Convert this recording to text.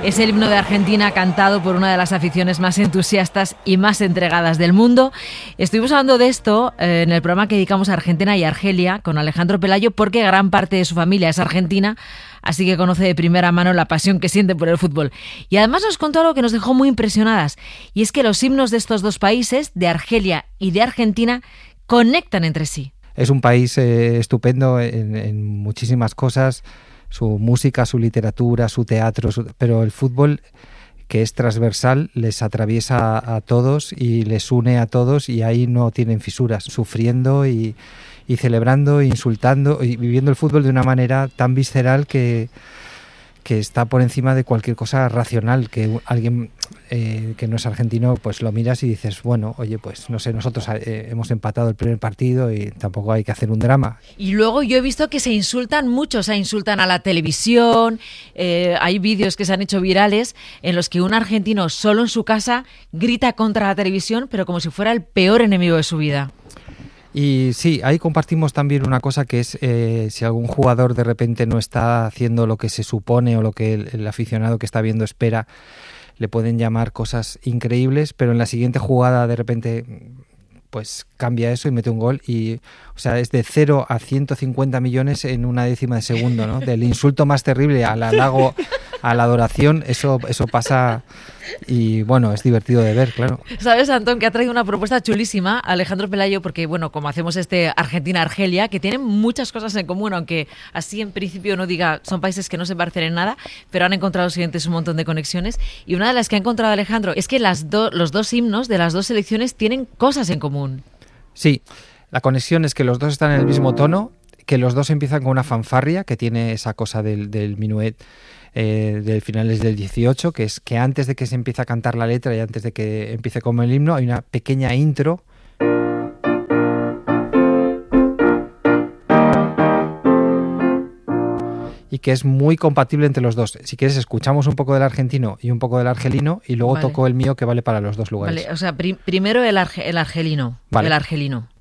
Es el himno de Argentina cantado por una de las aficiones más entusiastas y más entregadas del mundo. Estuvimos hablando de esto en el programa que dedicamos a Argentina y Argelia con Alejandro Pelayo, porque gran parte de su familia es argentina, así que conoce de primera mano la pasión que siente por el fútbol. Y además nos contó algo que nos dejó muy impresionadas, y es que los himnos de estos dos países, de Argelia y de Argentina, conectan entre sí. Es un país estupendo en muchísimas cosas, su música, su literatura, su teatro, pero el fútbol, que es transversal, les atraviesa a todos y les une a todos, y ahí no tienen fisuras, sufriendo y celebrando, insultando y viviendo el fútbol de una manera tan visceral que está por encima de cualquier cosa racional, que alguien que no es argentino pues lo miras y dices, bueno, oye, pues no sé, nosotros hemos empatado el primer partido y tampoco hay que hacer un drama. Y luego yo he visto que se insultan mucho, se insultan a la televisión, hay vídeos que se han hecho virales en los que un argentino solo en su casa grita contra la televisión, pero como si fuera el peor enemigo de su vida. Y sí, ahí compartimos también una cosa, que es si algún jugador de repente no está haciendo lo que se supone o lo que el aficionado que está viendo espera, le pueden llamar cosas increíbles, pero en la siguiente jugada de repente pues cambia eso y mete un gol, y o sea, es de 0 a 150 millones en una décima de segundo, ¿no? Del insulto más terrible al halago, a la adoración, eso pasa, y bueno, es divertido de ver, claro. ¿Sabes, Antón, que ha traído una propuesta chulísima Alejandro Pelayo? Porque, bueno, como hacemos Argentina-Argelia, que tienen muchas cosas en común, aunque así en principio no diga, son países que no se parecen en nada, pero han encontrado los siguientes un montón de conexiones, y una de las que ha encontrado Alejandro es que los dos himnos de las dos selecciones tienen cosas en común. Sí, la conexión es que los dos están en el mismo tono, que los dos empiezan con una fanfarria que tiene esa cosa del minuet del finales del 18, que es que antes de que se empiece a cantar la letra y antes de que empiece como el himno hay una pequeña intro y que es muy compatible entre los dos. Si quieres, escuchamos un poco del argentino y un poco del argelino, y luego toco el mío, que vale para los dos lugares. Vale, o sea, primero el argelino. Vale. El argelino.